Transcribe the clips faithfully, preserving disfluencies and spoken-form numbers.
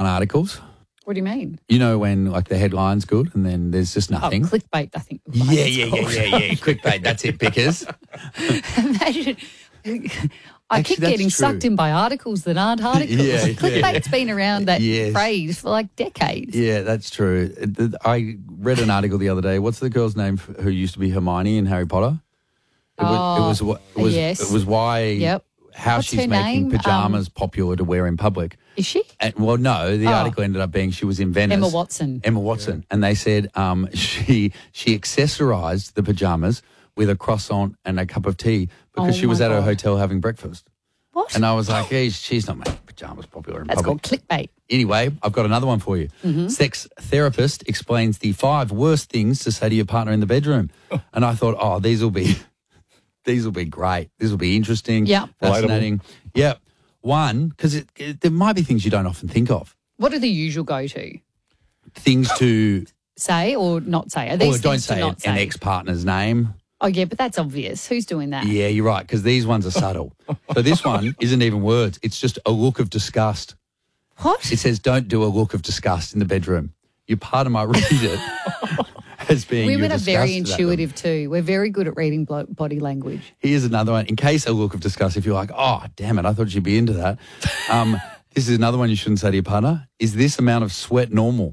articles. What do you mean? You know when like the headline's good and then there's just nothing? Oh, clickbait, I think. Yeah, yeah, yeah, yeah, yeah. Clickbait, that's it, Pickers. Imagine. I Actually, keep that's getting true. sucked in by articles that aren't articles. Yeah, yeah. Clickbait's been around that Yes. phrase for like decades. Yeah, that's true. I read an article the other day. What's the girl's name who used to be Hermione in Harry Potter? It was, it was, what- it was, yes. it was why, Yep. how What's she's her making name? pajamas Um, popular to wear in public. Is she? And, well, no, the Oh. article ended up being she was in Venice. Emma Watson. Emma Watson. And they said um, she she accessorised the pajamas with a croissant and a cup of tea because Oh, she was my at her God. hotel having breakfast. What? And I was like, hey, she's not making pajamas popular in That's public. called clickbait. Anyway, I've got another one for you. Mm-hmm. Sex therapist explains the five worst things to say to your partner in the bedroom. And I thought, oh, these will be these will be great. This will be interesting, Yeah. fascinating. Yeah. One, because it, it, there might be things you don't often think of. What are the usual go-to? Things to, Say or not say? Are or these don't things to say not an say? ex-partner's name. Oh, yeah, but that's obvious. Who's doing that? Yeah, you're right, because these ones are subtle. So this one isn't even words. It's just a look of disgust. What? It says, don't do a look of disgust in the bedroom. Your partner might read it as being Women you're are very disgusted at them. intuitive too. We're very good at reading blo- body language. Here's another one. In case a look of disgust, if you're like, oh, damn it, I thought you'd be into that. Um, this is another one you shouldn't say to your partner. Is this amount of sweat normal?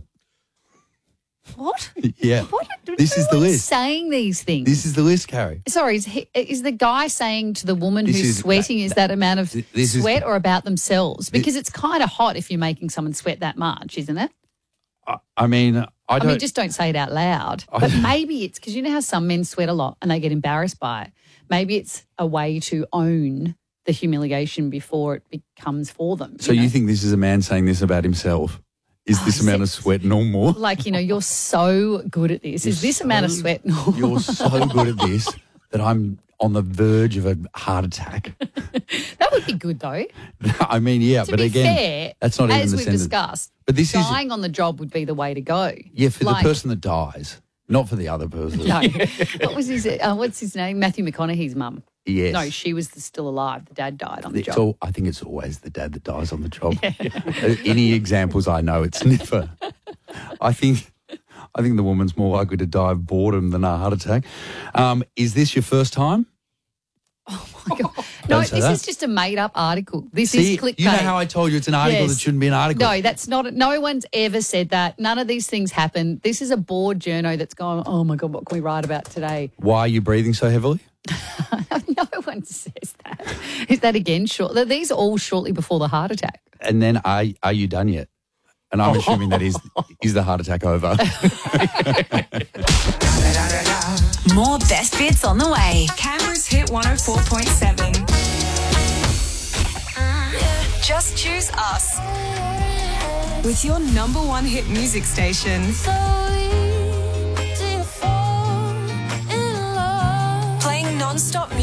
What? Yeah. What? This is the Who list. saying these things. This is the list, Carrie. Sorry, is, he, is the guy saying to the woman This who's is- sweating, is that amount of this is- sweat or about themselves? Because it's kind of hot if you're making someone sweat that much, isn't it? I, I mean, I I, don't. mean, just don't say it out loud. I- But maybe it's because you know how some men sweat a lot and they get embarrassed by it. Maybe it's a way to own the humiliation before it becomes for them. so know? you think this is a man saying this about himself? Is this Oh, amount of see- sweat normal? Like, you know, you're so good at this. Is You're this amount of so- sweat normal? You're so good at this that I'm on the verge of a heart attack. That would be good, though. I mean, yeah, To but be again, fair, that's not even as the we've sentence. discussed, But this is dying on the job would be the way to go. yeah for Like- the person that dies, not for the other person. No. What was his, uh, what's his name? Matthew McConaughey's mum. Yes. No, she was still alive. The dad died on the It's job. all, I think it's always the dad that dies on the job. Any examples I know, it's never. I think I think the woman's more likely to die of boredom than a heart attack. Um, is this your first time? Oh my God. No, Don't this say that. is just a made up article. This See, is clickbait. you know how I told you it's an article Yes. that shouldn't be an article? No, that's not. No one's ever said that. None of these things happen. This is a bored journo that's going, oh my God, what can we write about today? Why are you breathing so heavily? No one says that. Is that again short? These are all shortly before the heart attack. And then are, are you done yet? And I'm assuming that is is the heart attack over. More best bits on the way. Canberra's Hit one oh four point seven. Just choose us. With your number one hit music station. Playing non-stop